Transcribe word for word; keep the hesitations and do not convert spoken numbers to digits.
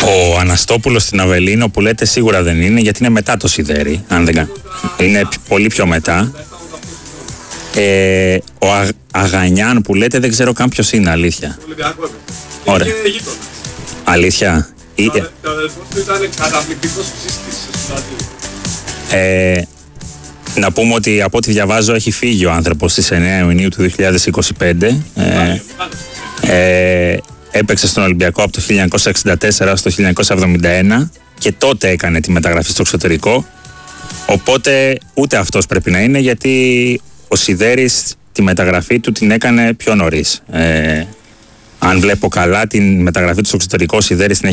Ο Αναστόπουλος στην Αβελίνο που λέτε σίγουρα δεν είναι, γιατί είναι μετά το Σιδέρι. Αν δεν... Είναι πολύ πιο μετά. Ε, ο Α, Αγανιάν που λέτε δεν ξέρω καν ποιος είναι, αλήθεια. Ωραία. Αλήθεια. Ο αδελφός του ήταν καταπληκτικός ψήστης. Ε, να πούμε ότι από ό,τι διαβάζω έχει φύγει ο άνθρωπος στις εννέα Ιουνίου του δύο χιλιάδες είκοσι πέντε. Ε, ε, έπαιξε στον Ολυμπιακό από το χίλια εννιακόσια εξήντα τέσσερα στο χίλια εννιακόσια εβδομήντα ένα και τότε έκανε τη μεταγραφή στο εξωτερικό. Οπότε ούτε αυτός πρέπει να είναι, γιατί ο Σιδέρης τη μεταγραφή του την έκανε πιο νωρίς. Ε, αν βλέπω καλά, την μεταγραφή του στο εξωτερικό, ο Σιδέρης την έχει